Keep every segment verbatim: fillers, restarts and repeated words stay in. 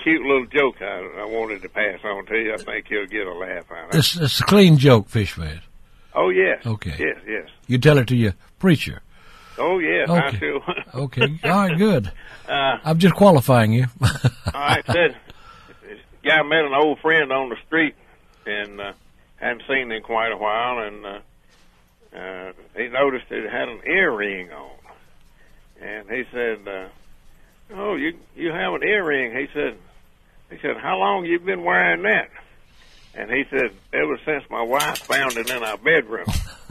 cute little joke I, I wanted to pass on to you. I think you'll get a laugh out of it. It's, it's a clean joke, Fishman. Oh, yes. Okay. Yes, yes. You tell it to your preacher. Oh, yes, Okay. I sure. Okay. All right, good. Uh, I'm just qualifying you. all right, said, this guy met an old friend on the street and uh, hadn't seen him in quite a while, and uh, uh, he noticed it had an earring on. And he said, uh, oh, you you have an earring. He said, he said, how long you been wearing that? And he said, ever since my wife found it in our bedroom.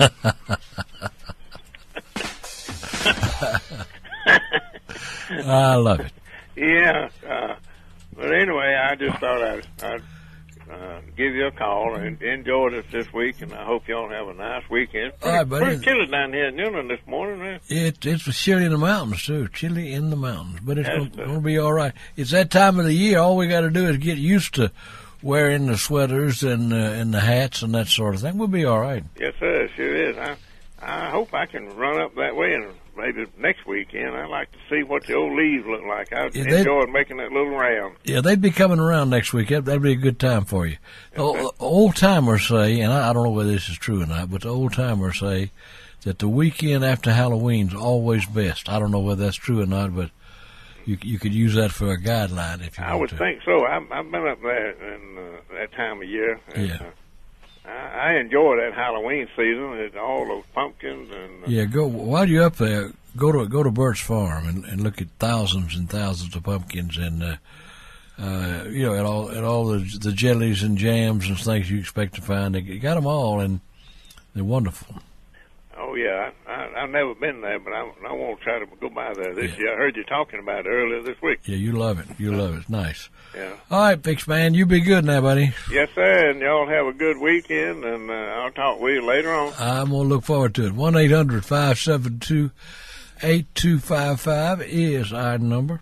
I love it. Yeah. Uh, but anyway, I just thought I'd, I'd uh, give you a call and enjoy this this week, and I hope y'all have a nice weekend. Pretty, All right, buddy. pretty chilly down here in Newland this morning, man. It, it's chilly in the mountains, too. Chilly in the mountains. But it's That's going to be all right. It's that time of the year. All we got to do is get used to wearing the sweaters and, uh, and the hats and that sort of thing. We'll be all right. Yes, sir, it sure is. I, I hope I can run up that way, and maybe next weekend I'd like to see what the old leaves look like. I Yeah, enjoyed making that little round. Yeah, they'd be coming around next week. That, that'd be a good time for you. O- old timers say, and I, I don't know whether this is true or not, but the old timers say that the weekend after Halloween's always best. I don't know whether that's true or not, but you you could use that for a guideline if you I want would to. think so. I've, I've been up there in uh, that time of year. And, Yeah. uh, I, I enjoy that Halloween season. It's all those pumpkins and uh, Yeah, go while you're up there. Go to go to Bert's Farm and, and look at thousands and thousands of pumpkins and uh, uh, you know, at all at all the the jellies and jams and things you expect to find. They got them all, and they're wonderful. oh yeah, I, I, I've never been there, but I, I won't try to go by there this Yeah. year. I heard you talking about it earlier this week. Yeah, you love it. You love it. It's nice. Yeah. All right, Fix Man, you be good now, buddy. Yes, sir, and y'all have a good weekend, and uh, I'll talk with you later on. I'm gonna look forward to it. One eight hundred five seven two eight two five five is our number.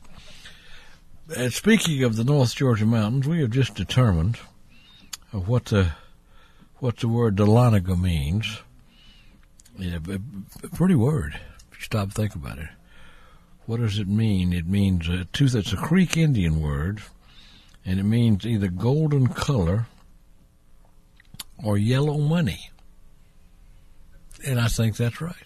And speaking of the North Georgia mountains, we have just determined what the what the word Dahlonega means. Yeah, a pretty word if you stop and think about it. What does it mean? It means uh, two. It's a Creek Indian word, and it means either golden color or yellow money. And I think that's right.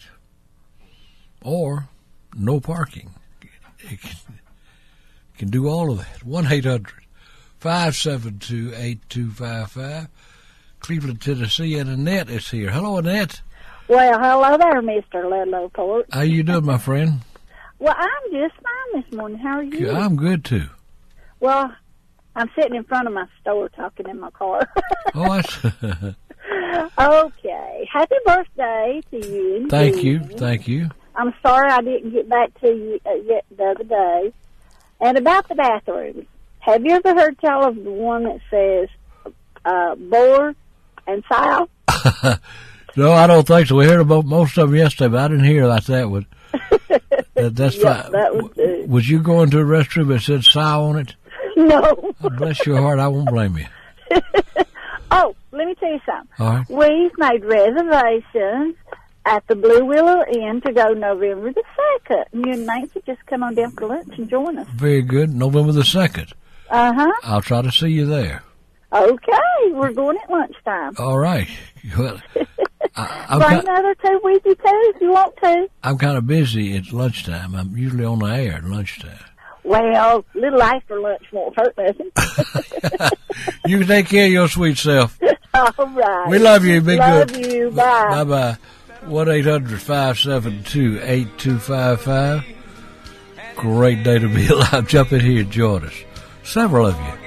Or no parking. It can, it can do all of that. one eight hundred five seven two eight two five five. Cleveland, Tennessee, and Annette is here. Hello, Annette. Well, hello there, Mister Ludlow Port. How you doing, my friend? Well, I'm just fine this morning. How are you? I'm good, too. Well, I'm sitting in front of my store talking in my car. Oh, that's... Okay. Happy birthday to you. Thank you. Susan. Thank you. I'm sorry I didn't get back to you uh, yet the other day. And about the bathrooms, have you ever heard tell of the one that says uh, bore and sow? No, I don't think so. We heard about most of them yesterday, but I didn't hear like that one. That, that's Yeah, fine. that was good. Was you going to a restroom that said sow on it? No. Oh, bless your heart. I won't blame you. Oh, let me tell you something. All right. We've made reservations at the Blue Willow Inn to go November the second. You and Nancy just come on down for lunch and join us. Very good. November the second. Uh-huh. I'll try to see you there. Okay. We're going at lunchtime. All right. Well, I, I'm, Bring ki- another two with you, too, if you want to. I'm kind of busy at lunchtime. I'm usually on the air at lunchtime. Well, a little after lunch won't hurt nothing. You can take care of your sweet self. All right. We love you. Be love good. Love you. Bye. Bye-bye. one eight hundred five seven two eight two five five. Great day to be alive. Jump in here and join us. Several of you.